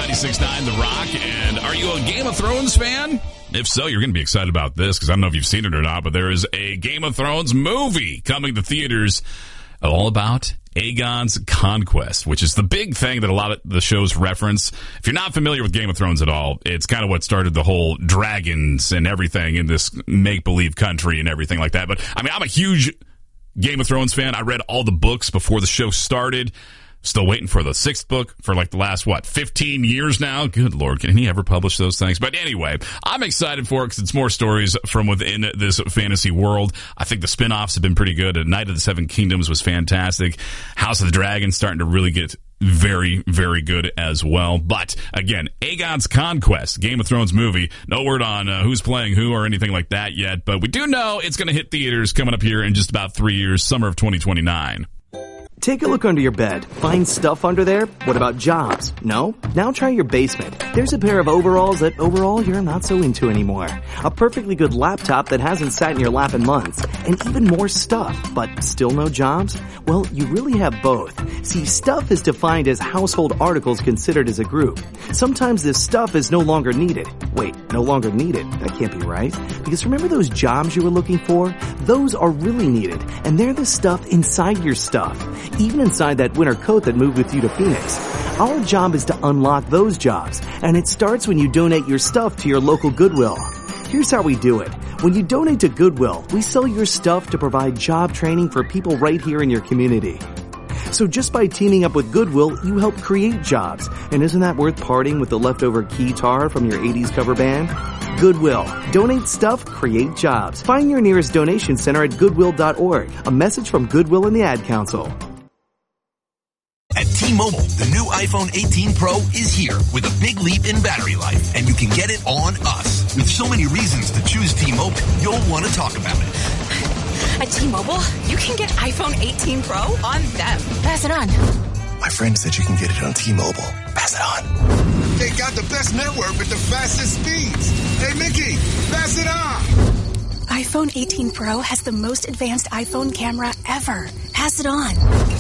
96.9 The Rock. And are you a Game of Thrones fan? If so, you're going to be excited about this because I don't know if you've seen it or not, but there is a Game of Thrones movie coming to theaters all about Aegon's Conquest, which is the big thing that a lot of the shows reference. If you're not familiar with Game of Thrones at all, it's kind of what started the whole dragons and everything in this make-believe country and everything like that. But, I mean, I'm a huge Game of Thrones fan. I read all the books before the show started. Still waiting for the 6th book for like the last, 15 years now? Good Lord, can he ever publish those things? But anyway, I'm excited for it because it's more stories from within this fantasy world. I think the spinoffs have been pretty good. Night of the Seven Kingdoms was fantastic. House of the Dragon starting to really get very, very good as well. But again, Aegon's Conquest, Game of Thrones movie. No word on who's playing who or anything like that yet, but we do know it's going to hit theaters coming up here in just about 3 years, summer of 2029. Take a look under your bed. Find stuff under there? What about jobs? No? Now try your basement. There's a pair of overalls that overall you're not so into anymore. A perfectly good laptop that hasn't sat in your lap in months. And even more stuff, but still no jobs? Well, you really have both. See, stuff is defined as household articles considered as a group. Sometimes this stuff is no longer needed. Wait, no longer needed? That can't be right. Because remember those jobs you were looking for? Those are really needed. And they're the stuff inside your stuff. Even inside that winter coat that moved with you to Phoenix. Our job is to unlock those jobs, and it starts when you donate your stuff to your local Goodwill. Here's how we do it. When you donate to Goodwill, we sell your stuff to provide job training for people right here in your community. So just by teaming up with Goodwill, you help create jobs. And isn't that worth parting with the leftover keytar from your 80s cover band? Goodwill. Donate stuff, create jobs. Find your nearest donation center at goodwill.org. A message from Goodwill and the Ad Council. At T-Mobile, the new iPhone 18 Pro is here with a big leap in battery life, and you can get it on us. With so many reasons to choose T-Mobile, you'll want to talk about it. At T-Mobile, you can get iPhone 18 Pro on them. Pass it on. My friend said you can get it on T-Mobile. Pass it on. They got the best network with the fastest speeds. Hey, Mickey, pass it on. iPhone 18 Pro has the most advanced iPhone camera ever. Pass it on.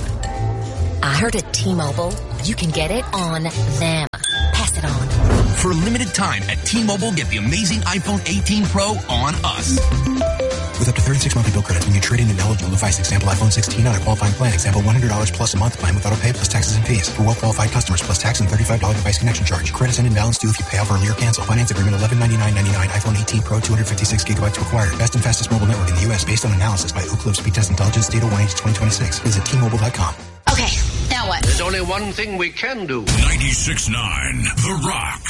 I heard at T-Mobile, you can get it on them. Pass it on. For a limited time at T-Mobile, get the amazing iPhone 18 Pro on us. With up to 36 monthly bill credits when you trade in an eligible device. Example, iPhone 16 on a qualifying plan. Example, $100 plus a month plan with auto pay plus taxes and fees. For well-qualified customers plus tax and $35 device connection charge. Credits and imbalance due if you pay off early or cancel. Finance agreement $1199.99. iPhone 18 Pro 256 gigabytes required. Best and fastest mobile network in the U.S. based on analysis by Ookla Speed Test Intelligence Data 1H2026. Visit T-Mobile.com. Okay, now what? There's only one thing we can do. 96.9 The Rock.